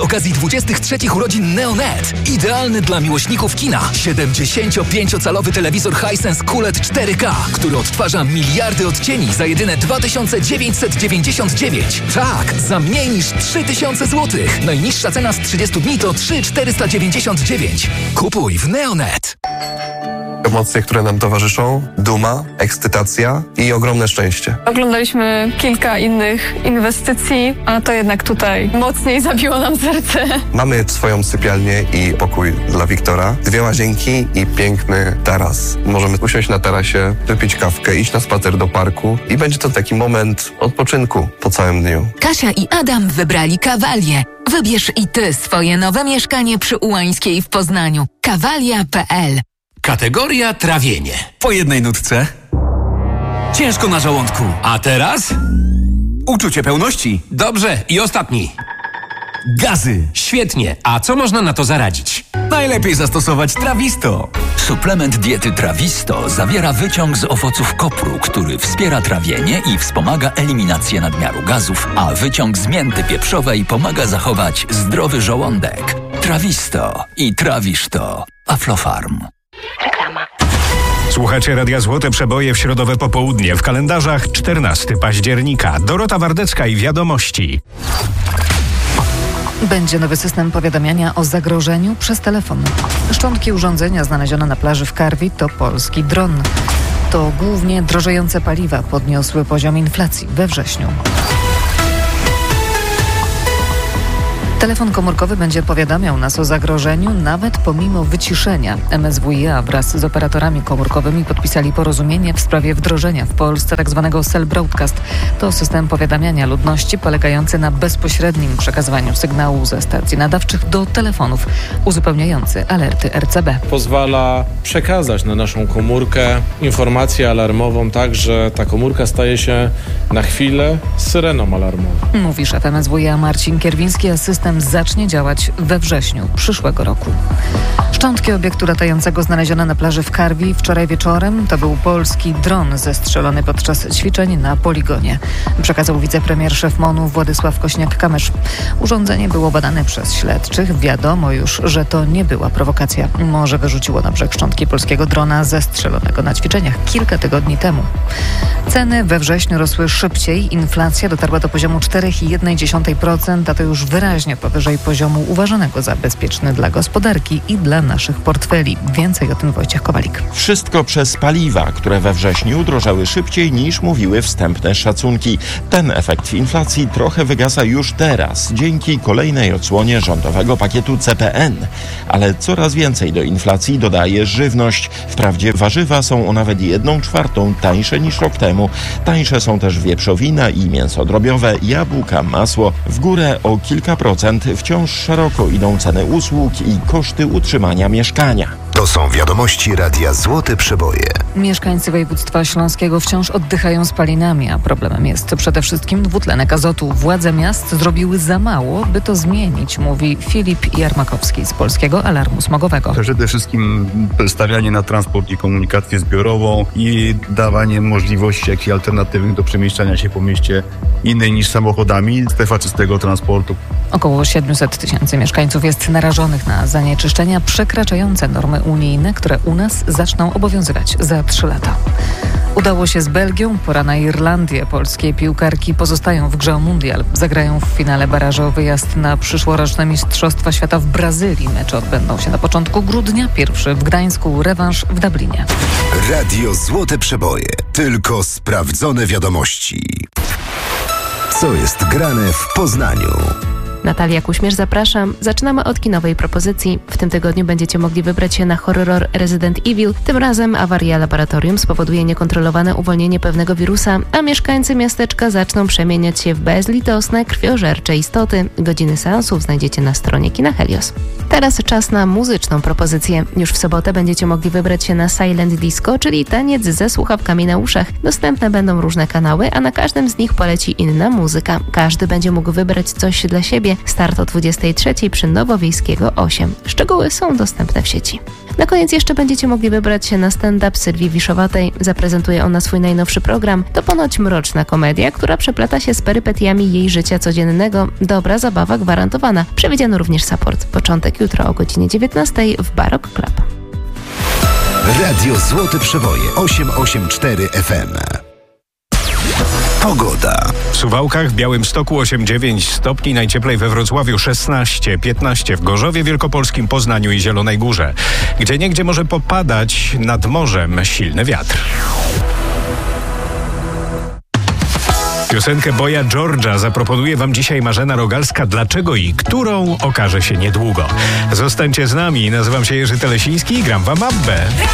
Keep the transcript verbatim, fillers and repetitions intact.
okazji dwudziestych trzecich urodzin Neonet. Idealny dla miłośników kina. siedemdziesięciopięciocalowy telewizor Hisense Q L E D cztery K, który odtwarza miliardy odcieni za jedyne dwa tysiące dziewięćset dziewięćdziesiąt dziewięć. Tak, za mniej niż trzy tysiące złotych. Najniższa cena z trzydziestu dni to trzy tysiące czterysta dziewięćdziesiąt dziewięć. Kupuj w Neonet. Emocje, które nam towarzyszą, duma, ekscytacja i ogromne szczęście. Oglądaliśmy kilka innych inwestycji, a to jednak tutaj mocniej zabiło nam serce. Mamy swoją sypialnię i pokój dla Wiktora, dwie łazienki i piękny taras. Możemy usiąść na tarasie, wypić kawkę, iść na spacer do parku i będzie to taki moment odpoczynku po całym dniu. Kasia i Adam wybrali Kawalię. Wybierz i ty swoje nowe mieszkanie przy Ułańskiej w Poznaniu. kawalia kropka p l. Kategoria trawienie. Po jednej nutce. Ciężko na żołądku. A teraz? Uczucie pełności. Dobrze, i ostatni. Gazy. Świetnie. A co można na to zaradzić? Najlepiej zastosować Trawisto. Suplement diety Trawisto zawiera wyciąg z owoców kopru, który wspiera trawienie i wspomaga eliminację nadmiaru gazów, a wyciąg z mięty pieprzowej pomaga zachować zdrowy żołądek. Trawisto i trawisz to. Aflofarm. Reklama. Słuchacie Radia Złote Przeboje w środowe popołudnie. W kalendarzach czternastego października. Dorota Wardecka i Wiadomości. Będzie nowy system powiadamiania o zagrożeniu przez telefon. Szczątki urządzenia znalezione na plaży w Karwi to polski dron. To głównie drożejące paliwa podniosły poziom inflacji we wrześniu. Telefon komórkowy będzie powiadamiał nas o zagrożeniu nawet pomimo wyciszenia. M S W i A wraz z operatorami komórkowymi podpisali porozumienie w sprawie wdrożenia w Polsce tzw. Cell Broadcast. To system powiadamiania ludności polegający na bezpośrednim przekazywaniu sygnału ze stacji nadawczych do telefonów, uzupełniający alerty R C B. Pozwala przekazać na naszą komórkę informację alarmową tak, że ta komórka staje się na chwilę syreną alarmową. Mówi szef M S W i A Marcin Kierwiński, a system zacznie działać we wrześniu przyszłego roku. Szczątki obiektu latającego znalezione na plaży w Karwi wczoraj wieczorem to był polski dron zestrzelony podczas ćwiczeń na poligonie. Przekazał wicepremier szef M O N-u Władysław Kośniak-Kamysz. Urządzenie było badane przez śledczych. Wiadomo już, że to nie była prowokacja. Morze wyrzuciło na brzeg szczątki polskiego drona zestrzelonego na ćwiczeniach kilka tygodni temu. Ceny we wrześniu rosły szybciej. Inflacja dotarła do poziomu cztery przecinek jeden procent, a to już wyraźnie powyżej poziomu uważanego za bezpieczny dla gospodarki i dla naszych portfeli. Więcej o tym Wojciech Kowalik. Wszystko przez paliwa, które we wrześniu drożały szybciej niż mówiły wstępne szacunki. Ten efekt inflacji trochę wygasa już teraz, dzięki kolejnej odsłonie rządowego pakietu C P N. Ale coraz więcej do inflacji dodaje żywność. Wprawdzie warzywa są o nawet jedną czwartą tańsze niż rok temu. Tańsze są też wieprzowina i mięso drobiowe, jabłka, masło. W górę o kilka procent wciąż szeroko idą ceny usług i koszty utrzymania mieszkania. To są wiadomości Radia Złote Przeboje. Mieszkańcy województwa śląskiego wciąż oddychają spalinami, a problemem jest przede wszystkim dwutlenek azotu. Władze miast zrobiły za mało, by to zmienić, mówi Filip Jarmakowski z Polskiego Alarmu Smogowego. Przede wszystkim stawianie na transport i komunikację zbiorową i dawanie możliwości jakichś alternatywnych do przemieszczania się po mieście innej niż samochodami, strefa czystego transportu. Około siedemset tysięcy mieszkańców jest narażonych na zanieczyszczenia przekraczające normy unijne, które u nas zaczną obowiązywać za trzy lata. Udało się z Belgią, pora na Irlandię. Polskie piłkarki pozostają w grze o mundial. Zagrają w finale barażu o wyjazd na przyszłoroczne Mistrzostwa Świata w Brazylii. Mecze odbędą się na początku grudnia, pierwszy w Gdańsku, rewanż w Dublinie. Radio Złote Przeboje. Tylko sprawdzone wiadomości. Co jest grane w Poznaniu? Natalia Kuśmierz, zapraszam. Zaczynamy od kinowej propozycji. W tym tygodniu będziecie mogli wybrać się na horror Resident Evil. Tym razem awaria laboratorium spowoduje niekontrolowane uwolnienie pewnego wirusa, a mieszkańcy miasteczka zaczną przemieniać się w bezlitosne, krwiożercze istoty. Godziny seansów znajdziecie na stronie Kina Helios. Teraz czas na muzyczną propozycję. Już w sobotę będziecie mogli wybrać się na Silent Disco, czyli taniec ze słuchawkami na uszach. Dostępne będą różne kanały, a na każdym z nich poleci inna muzyka. Każdy będzie mógł wybrać coś dla siebie. Start o dwudziestej trzeciej przy Nowowiejskiego osiem. Szczegóły są dostępne w sieci. Na koniec jeszcze będziecie mogli wybrać się na stand-up Sylwii Wiszowatej. Zaprezentuje ona swój najnowszy program. To ponoć mroczna komedia, która przeplata się z perypetiami jej życia codziennego. Dobra zabawa gwarantowana. Przewidziano również support. Początek jutro o godzinie dziewiętnastej w Barok Club. Radio Złote Przeboje osiem osiem cztery F M. Pogoda. W Suwałkach, w Białymstoku osiem dziewięć stopni, najcieplej we Wrocławiu szesnaście piętnaście, w Gorzowie Wielkopolskim, Poznaniu i Zielonej Górze. Gdzieniegdzie może popadać nad morzem silny wiatr. Piosenkę Boya George'a zaproponuje wam dzisiaj Marzena Rogalska. Dlaczego i którą okaże się niedługo. Zostańcie z nami. Nazywam się Jerzy Telesiński i gram wam Abbę.